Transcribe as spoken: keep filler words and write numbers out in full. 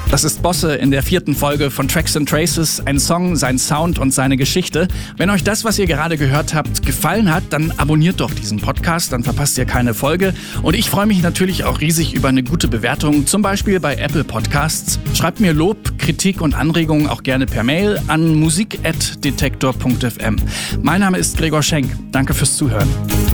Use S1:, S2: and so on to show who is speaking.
S1: Das ist Bosse in der vierten Folge von Tracks and Traces, ein Song, sein Sound und seine Geschichte. Wenn euch das, was ihr gerade gehört habt, gefallen hat, dann abonniert doch diesen Podcast, dann verpasst ihr keine Folge. Und ich freue mich natürlich auch riesig über eine gute Bewertung, zum Beispiel bei Apple Podcasts. Schreibt mir Lob, Kritik und Anregungen auch gerne per Mail an musik at detektor punkt f m. Mein Name ist Gregor Schenk. Danke fürs Zuhören.